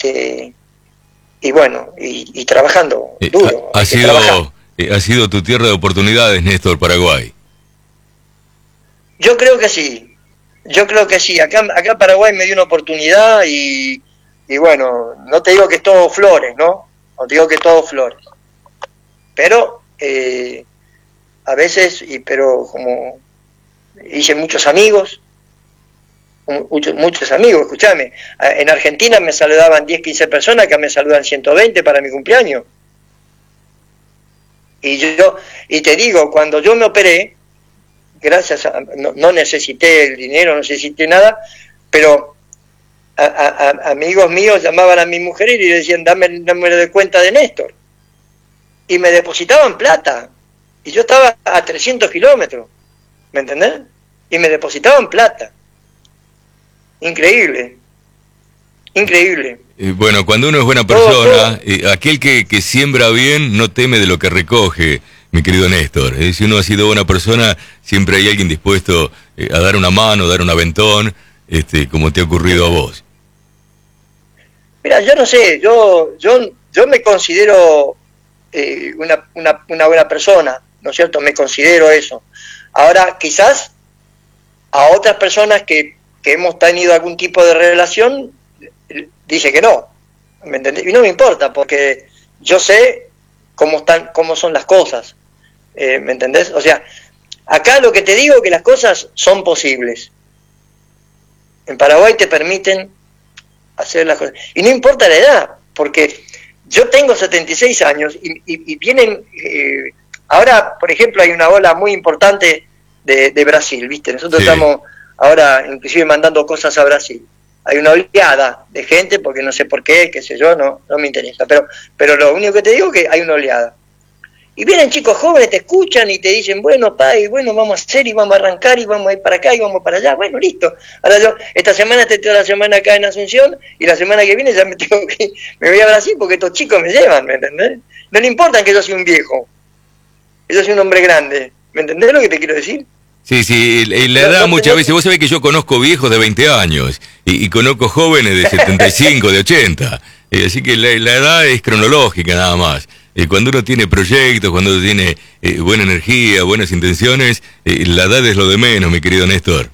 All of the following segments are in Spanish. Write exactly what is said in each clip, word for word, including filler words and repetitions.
este y bueno, y, y trabajando eh, duro. Ha, ha sido eh, ha sido tu tierra de oportunidades, Néstor, Paraguay. Yo creo que sí, yo creo que sí. Acá, acá Paraguay me dio una oportunidad y, y bueno, no te digo que es todo flores, ¿no? No te digo que es todo flores. Pero eh, a veces, y pero como hice muchos amigos, muchos, muchos amigos, escúchame, en Argentina me saludaban diez, quince personas, acá me saludan ciento veinte para mi cumpleaños. Y yo, y te digo, cuando yo me operé, gracias a, no, no necesité el dinero, no necesité nada, pero a, a, a amigos míos llamaban a mi mujer y le decían, dame el número de cuenta de Néstor. Y me depositaban plata. Y yo estaba a trescientos kilómetros, ¿me entendés? Y me depositaban plata. Increíble. Increíble. Eh, bueno, cuando uno es buena persona, eh, aquel que, que siembra bien no teme de lo que recoge, mi querido Néstor. Eh, si uno ha sido buena persona, siempre hay alguien dispuesto eh, a dar una mano, dar un aventón, este, como te ha ocurrido a vos. Mira, yo no sé, yo yo yo me considero eh, una, una, una buena persona, ¿no es cierto? Me considero eso. Ahora, quizás a otras personas que, que hemos tenido algún tipo de relación, dice que no, ¿me entendés? Y no me importa, porque yo sé cómo están, cómo son las cosas, eh, ¿me entendés? O sea, acá lo que te digo es que las cosas son posibles. En Paraguay te permiten hacer las cosas. Y no importa la edad, porque yo tengo setenta y seis años y, y, y vienen... Eh, ahora, por ejemplo, hay una ola muy importante de, de Brasil, ¿viste? Nosotros sí. Estamos ahora inclusive mandando cosas a Brasil. Hay una oleada de gente, porque no sé por qué, qué sé yo, no no me interesa. Pero pero lo único que te digo es que hay una oleada. Y vienen chicos jóvenes, te escuchan y te dicen, bueno, pa, y bueno, vamos a hacer y vamos a arrancar y vamos a ir para acá y vamos para allá. Bueno, listo. Ahora yo, esta semana estoy toda la semana acá en Asunción y la semana que viene ya me tengo que, me voy a Brasil porque estos chicos me llevan, ¿me entendés? No le importa que yo sea un viejo, que yo sea un hombre grande. ¿Me entendés lo que te quiero decir? Sí, sí, la edad no, no, muchas no, veces, vos sabés que yo conozco viejos de veinte años y, y conozco jóvenes de setenta y cinco, de ochenta, eh, así que la, la edad es cronológica nada más. Eh, cuando uno tiene proyectos, cuando uno tiene eh, buena energía, buenas intenciones, eh, la edad es lo de menos, mi querido Néstor.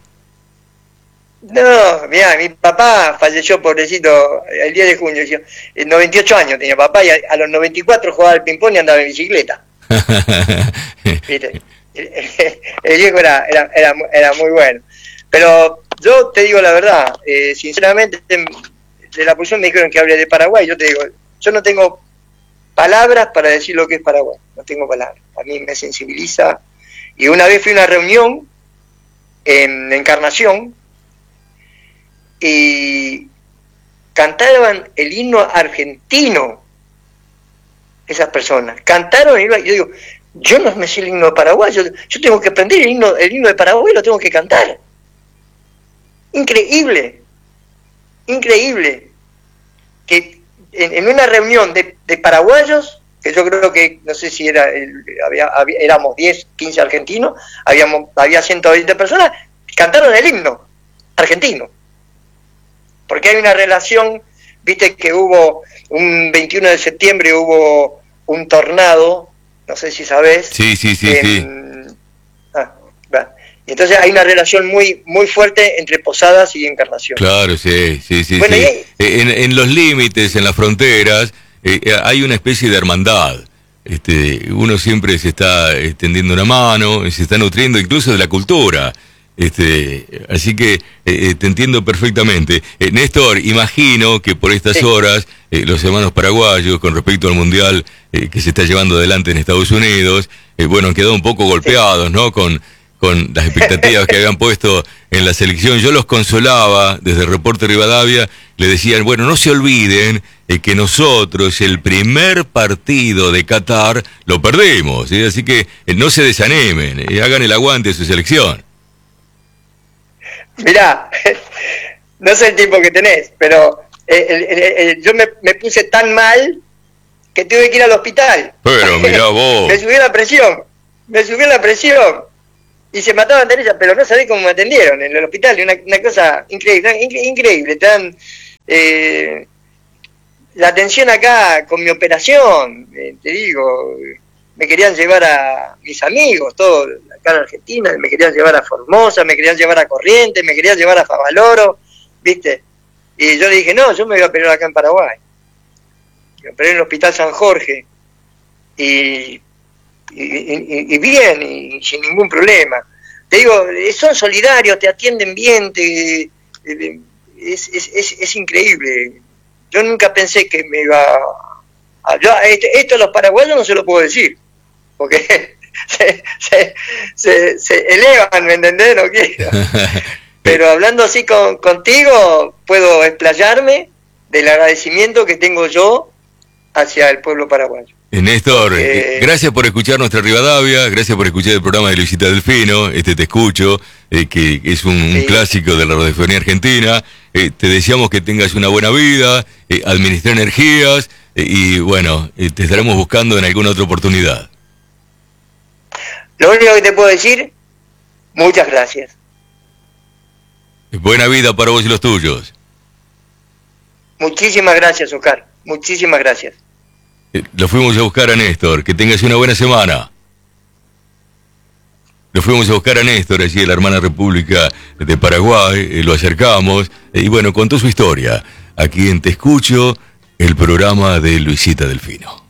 No, mira, mi papá falleció, pobrecito, el diez de junio, noventa y ocho años tenía papá y a, a los noventa y cuatro jugaba al ping-pong y andaba en bicicleta. ¿Viste? El viejo era, era, era, era muy bueno. Pero yo te digo la verdad, eh, sinceramente, de la posición me dijeron que hable de Paraguay, yo te digo, yo no tengo palabras para decir lo que es Paraguay, no tengo palabras, a mí me sensibiliza. Y una vez fui a una reunión en Encarnación y cantaban el himno argentino, esas personas, cantaron, y yo digo, yo no me sé el himno de Paraguay, yo, yo tengo que aprender el himno, el himno de Paraguay, lo tengo que cantar. Increíble, increíble, que en, en una reunión de, de paraguayos, que yo creo que, no sé si era, el, había, había, éramos diez, quince argentinos, habíamos, había ciento veinte personas, cantaron el himno argentino. Porque hay una relación, viste que hubo, un veintiuno de septiembre hubo un tornado, no sé si sabés. Sí, sí, sí, en, sí. Ah, va. Y entonces hay una relación muy muy fuerte entre Posadas y Encarnación. Claro, sí, sí, sí. Bueno, sí. Hay... En, en los límites, en las fronteras, eh, hay una especie de hermandad. Este, uno siempre se está extendiendo una mano, se está nutriendo incluso de la cultura. Este, así que eh, te entiendo perfectamente. Eh, Néstor, imagino que por estas sí. horas eh, los hermanos paraguayos, con respecto al mundial eh, que se está llevando adelante en Estados Unidos, eh, bueno, han quedado un poco golpeados, sí. ¿no? Con, con las expectativas que habían puesto en la selección. Yo los consolaba desde Reporte Rivadavia, le decían, bueno, no se olviden eh, que nosotros el primer partido de Qatar lo perdimos, ¿sí? Así que eh, no se desanimen, eh, hagan el aguante de su selección. Mirá, no sé el tiempo que tenés, pero eh, el, el, el, yo me, me puse tan mal que tuve que ir al hospital. Pero mirá vos. Me subió la presión, me subió la presión y se mataban de ella, pero no sabés cómo me atendieron en el hospital, una, una cosa increíble, incre, increíble, tan, eh, la atención acá con mi operación, eh, te digo, me querían llevar a mis amigos, todos acá en Argentina, me querían llevar a Formosa, me querían llevar a Corrientes, me querían llevar a Favaloro, ¿viste? Y yo le dije, no, yo me voy a operar acá en Paraguay. Me operé en el Hospital San Jorge, y, y, y, y bien, y sin ningún problema. Te digo, son solidarios, te atienden bien, te, es, es, es, es increíble. Yo nunca pensé que me iba a... Yo, esto, esto a los paraguayos no se lo puedo decir, porque se, se, se, se elevan, ¿me entendés? No quiero. Pero hablando así con, contigo, puedo explayarme del agradecimiento que tengo yo hacia el pueblo paraguayo. Néstor, eh, gracias por escuchar nuestra Rivadavia, gracias por escuchar el programa de Luisita Delfino, este Te Escucho, eh, que es un, sí. un clásico de la radiofonía argentina. Eh, te deseamos que tengas una buena vida, eh, administrar energías, eh, y bueno, eh, te estaremos buscando en alguna otra oportunidad. Lo único que te puedo decir, muchas gracias. Buena vida para vos y los tuyos. Muchísimas gracias, Oscar, muchísimas gracias. Lo fuimos a buscar a Néstor, que tengas una buena semana. Lo fuimos a buscar a Néstor, allí en la hermana República de Paraguay, eh, lo acercamos, eh, y bueno, contó su historia, aquí en Te Escucho, el programa de Luisita Delfino.